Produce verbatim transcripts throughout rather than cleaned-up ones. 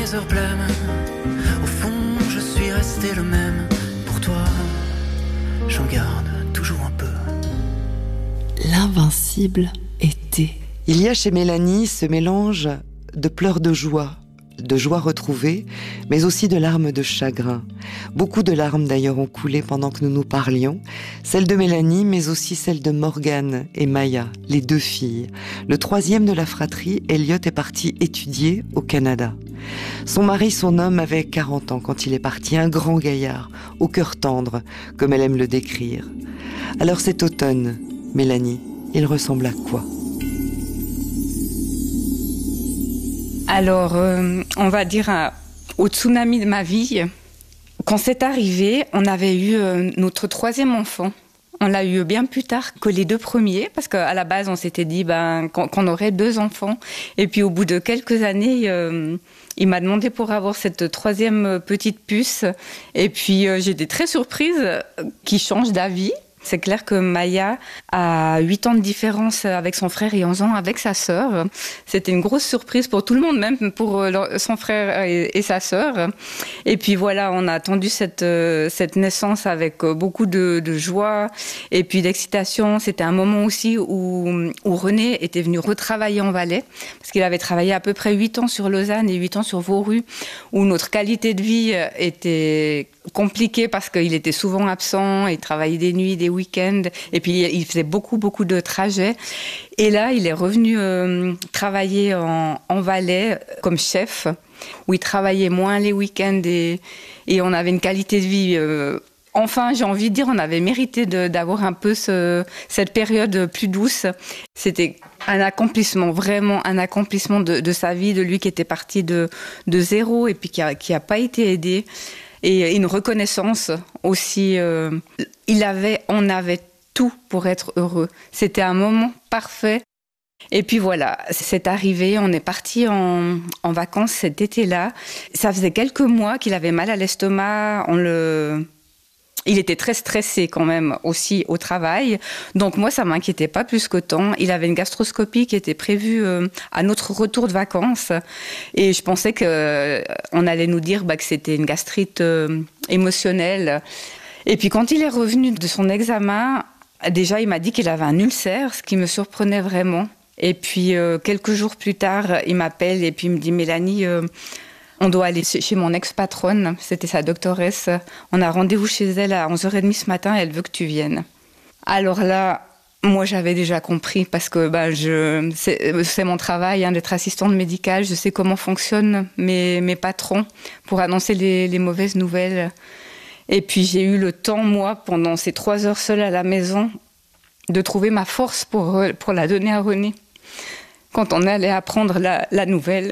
les heures blêmes. Au fond, je suis resté le même. Pour toi, j'en garde toujours un peu. L'invincible été. Il y a chez Mélanie ce mélange de pleurs de joie, de joie retrouvée, mais aussi de larmes de chagrin. Beaucoup de larmes d'ailleurs ont coulé pendant que nous nous parlions, celles de Mélanie, mais aussi celles de Morgane et Maya, les deux filles. Le troisième de la fratrie, Elliot, est parti étudier au Canada. Son mari, son homme, avait quarante ans quand il est parti, un grand gaillard, au cœur tendre, comme elle aime le décrire. Alors cet automne, Mélanie, il ressemble à quoi ? Alors, euh, on va dire euh, au tsunami de ma vie, quand c'est arrivé, on avait eu euh, notre troisième enfant. On l'a eu bien plus tard que les deux premiers, parce qu'à la base, on s'était dit ben, qu'on, qu'on aurait deux enfants. Et puis, au bout de quelques années, euh, il m'a demandé pour avoir cette troisième petite puce. Et puis, euh, j'étais très surprise qu'il change d'avis. C'est clair que Maya a huit ans de différence avec son frère et onze ans avec sa sœur. C'était une grosse surprise pour tout le monde, même pour son frère et, et sa sœur. Et puis voilà, on a attendu cette, cette naissance avec beaucoup de, de joie et puis d'excitation. C'était un moment aussi où, où René était venu retravailler en Valais, parce qu'il avait travaillé à peu près huit ans sur Lausanne et huit ans sur Vauru, où notre qualité de vie était compliqué parce qu'il était souvent absent, il travaillait des nuits, des week-ends, et puis il faisait beaucoup, beaucoup de trajets. Et là, il est revenu euh, travailler en, en Valais comme chef, où il travaillait moins les week-ends et, et on avait une qualité de vie. Euh, enfin, j'ai envie de dire, on avait mérité de, d'avoir un peu ce, cette période plus douce. C'était un accomplissement, vraiment un accomplissement de, de sa vie, de lui qui était parti de, de zéro et puis qui a, qui a pas été aidé. Et une reconnaissance aussi. Euh, il avait, on avait tout pour être heureux. C'était un moment parfait. Et puis voilà, c'est arrivé, on est parti en, en vacances cet été-là. Ça faisait quelques mois qu'il avait mal à l'estomac. On le... Il était très stressé quand même aussi au travail. Donc moi, ça ne m'inquiétait pas plus qu'autant. Il avait une gastroscopie qui était prévue euh, à notre retour de vacances. Et je pensais qu'on euh, allait nous dire bah, que c'était une gastrite euh, émotionnelle. Et puis quand il est revenu de son examen, déjà il m'a dit qu'il avait un ulcère, ce qui me surprenait vraiment. Et puis euh, quelques jours plus tard, il m'appelle et puis il me dit « Mélanie, euh, on doit aller chez mon ex-patronne, c'était sa doctoresse. On a rendez-vous chez elle à onze heures trente ce matin, elle veut que tu viennes. » Alors là, moi j'avais déjà compris parce que bah, je, c'est, c'est mon travail hein, d'être assistante médicale. Je sais comment fonctionnent mes, mes patrons pour annoncer les, les mauvaises nouvelles. Et puis j'ai eu le temps, moi, pendant ces trois heures seule à la maison, de trouver ma force pour, pour la donner à René. Quand on allait apprendre la, la nouvelle...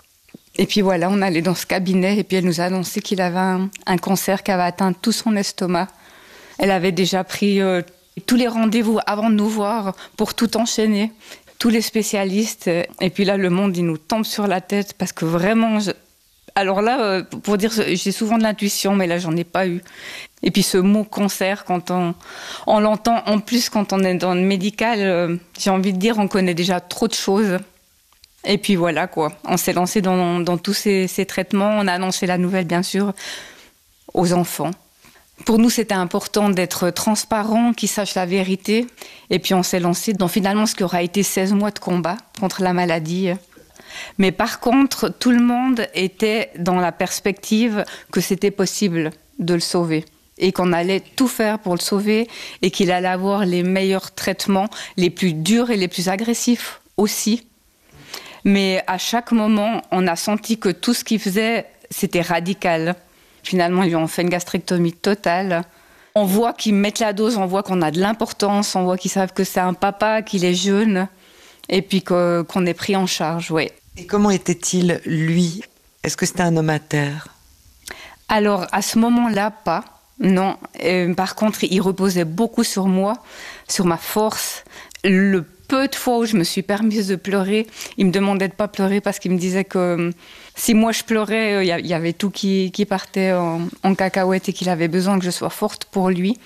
Et puis voilà, on allait dans ce cabinet et puis elle nous a annoncé qu'il avait un, un cancer qui avait atteint tout son estomac. Elle avait déjà pris euh, tous les rendez-vous avant de nous voir pour tout enchaîner, tous les spécialistes. Et puis là, le monde, il nous tombe sur la tête parce que vraiment... Je... Alors là, euh, pour dire, j'ai souvent de l'intuition, mais là, j'en ai pas eu. Et puis ce mot cancer, quand on, on l'entend, en plus quand on est dans le médical, euh, j'ai envie de dire, on connaît déjà trop de choses. Et puis voilà, quoi. On s'est lancé dans, dans tous ces, ces traitements. On a annoncé la nouvelle, bien sûr, aux enfants. Pour nous, c'était important d'être transparent, qu'ils sachent la vérité. Et puis on s'est lancé dans finalement ce qui aura été seize mois de combat contre la maladie. Mais par contre, tout le monde était dans la perspective que c'était possible de le sauver. Et qu'on allait tout faire pour le sauver et qu'il allait avoir les meilleurs traitements, les plus durs et les plus agressifs aussi. Mais à chaque moment, on a senti que tout ce qu'il faisait, c'était radical. Finalement, ils lui ont fait une gastrectomie totale. On voit qu'ils mettent la dose, on voit qu'on a de l'importance, on voit qu'ils savent que c'est un papa, qu'il est jeune, et puis que, qu'on est pris en charge, oui. Et comment était-il, lui ? Est-ce que c'était un homme à terre ? Alors, à ce moment-là, pas. Non. Euh, par contre, il reposait beaucoup sur moi, sur ma force. Le peu de fois où je me suis permise de pleurer, il me demandait de pas pleurer parce qu'il me disait que euh, si moi je pleurais, il euh, y, y avait tout qui, qui partait en, en cacahuète et qu'il avait besoin que je sois forte pour lui.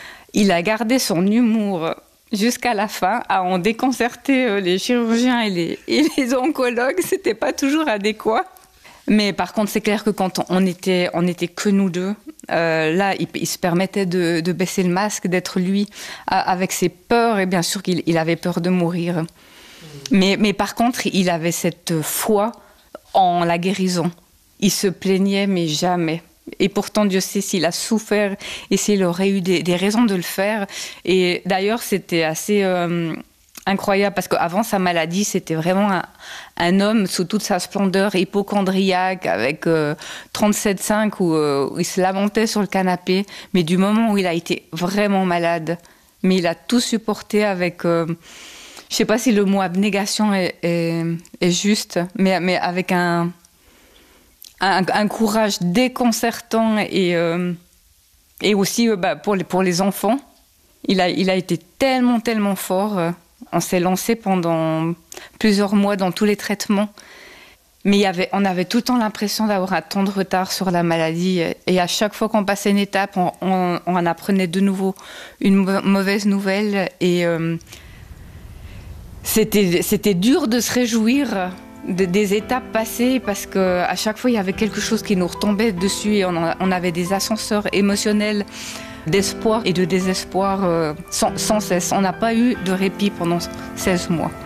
Il a gardé son humour jusqu'à la fin, à en déconcerter euh, les chirurgiens et les, et les oncologues. C'était pas toujours adéquat. Mais par contre, c'est clair que quand on était, on était que nous deux, euh, là, il, il se permettait de, de baisser le masque, d'être lui, à, avec ses peurs. Et bien sûr qu'il il avait peur de mourir. Mmh. Mais, mais par contre, il avait cette foi en la guérison. Il se plaignait, mais jamais. Et pourtant, Dieu sait s'il a souffert et s'il aurait eu des, des raisons de le faire. Et d'ailleurs, c'était assez euh, incroyable parce qu'avant sa maladie, c'était vraiment un, un homme sous toute sa splendeur, hypocondriaque, avec euh, trente-sept virgule cinq où, euh, où il se lamentait sur le canapé. Mais du moment où il a été vraiment malade, mais il a tout supporté avec... Euh, je ne sais pas si le mot abnégation est, est, est juste, mais, mais avec un... Un, un courage déconcertant et, euh, et aussi euh, bah, pour, les, pour les enfants. Il a, il a été tellement, tellement fort. Euh, on s'est lancé pendant plusieurs mois dans tous les traitements. Mais il y avait, on avait tout le temps l'impression d'avoir un temps de retard sur la maladie. Et à chaque fois qu'on passait une étape, on, on, on en apprenait de nouveau une mauvaise nouvelle. Et euh, c'était, c'était dur de se réjouir De, des étapes passées parce qu'à chaque fois il y avait quelque chose qui nous retombait dessus et on, a, on avait des ascenseurs émotionnels d'espoir et de désespoir euh, sans, sans cesse. On n'a pas eu de répit pendant seize mois.